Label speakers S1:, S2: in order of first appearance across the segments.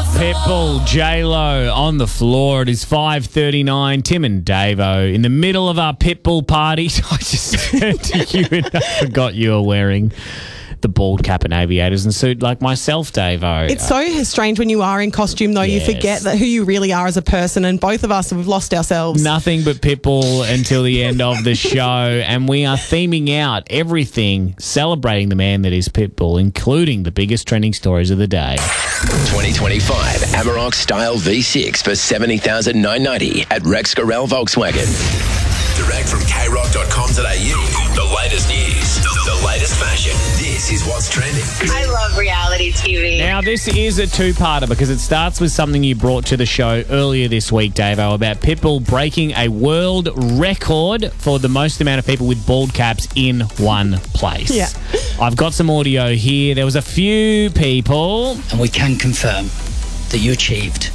S1: Pitbull, J-Lo on the floor. It is 5:39. Tim and Davo in the middle of our Pitbull party. I just turned to you and I forgot you were wearing the bald cap and aviators and suit like myself, Davo.
S2: It's so strange when you are in costume, though.
S1: Yes.
S2: You forget that who you really are as a person, and both of us have lost ourselves.
S1: Nothing but Pitbull until the end of the show, and we are theming out everything, celebrating the man that is Pitbull, including the biggest trending stories of the day.
S3: 2025 Amarok Style V6 for $70,990 at Rex Gorell Volkswagen. Direct from krock.com.au. The latest news, the latest fashion. This is what's trending.
S4: I love reality TV.
S1: Now, this is a two-parter because it starts with something you brought to the show earlier this week, Davo, about Pitbull breaking a world record for the most amount of people with bald caps in one place.
S2: Yeah.
S1: I've got some audio here. There was a few people.
S5: And we can confirm that you achieved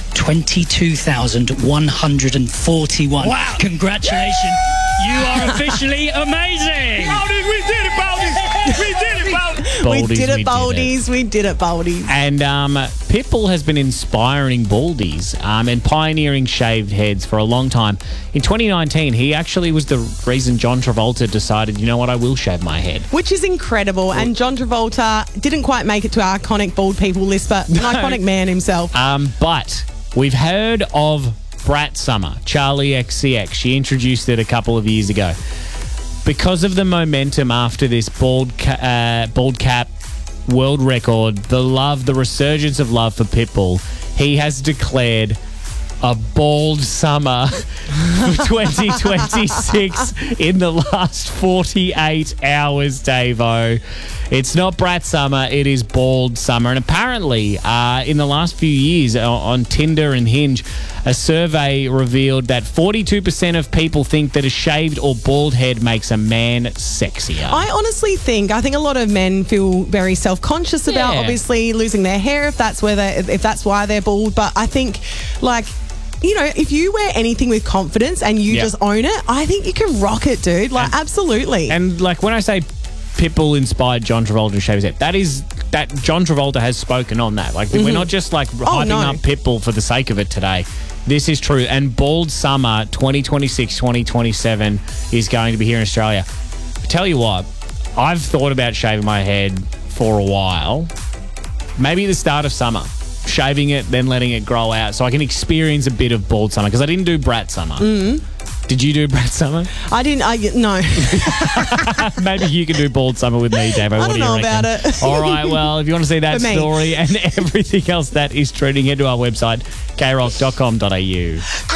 S5: 22,141.
S1: Wow.
S5: Congratulations. You are officially amazing.
S1: Baldies, we did it, Baldies. We did it, Baldies.
S2: We did it, Baldies. We did it, Baldies.
S1: And Pitbull has been inspiring baldies and pioneering shaved heads for a long time. In 2019, he actually was the reason John Travolta decided, you know what, I will shave my head.
S2: Which is incredible. And John Travolta didn't quite make it to our iconic bald people list, but an iconic man himself.
S1: But we've heard of Brat Summer, Charlie XCX. She introduced it a couple of years ago. Because of the momentum after this bald cap world record, the resurgence of love for Pitbull, he has declared a bald summer for 2026 in the last 48 hours, Davo. It's not Brat Summer, it is bald summer. And apparently, in the last few years on Tinder and Hinge, a survey revealed that 42% of people think that a shaved or bald head makes a man sexier.
S2: I honestly think a lot of men feel very self-conscious about obviously losing their hair if that's why they're bald. But I think, like, you know, if you wear anything with confidence and you just own it, I think you can rock it, dude. Like, absolutely.
S1: And like when I say Pitbull inspired John Travolta to shave his head, that John Travolta has spoken on that. Like, we're not just like hyping up Pitbull for the sake of it today. This is true. And bald summer 2026, 2027 is going to be here in Australia. I tell you what, I've thought about shaving my head for a while. Maybe at the start of summer. Shaving it, then letting it grow out so I can experience a bit of bald summer, because I didn't do Brat Summer. Did you do Brat Summer?
S2: I didn't. No.
S1: Maybe you can do bald summer with me, Davo.
S2: I don't know about it.
S1: All right, well, if you want to see that story and everything else that is trending, head to our website, krock.com.au.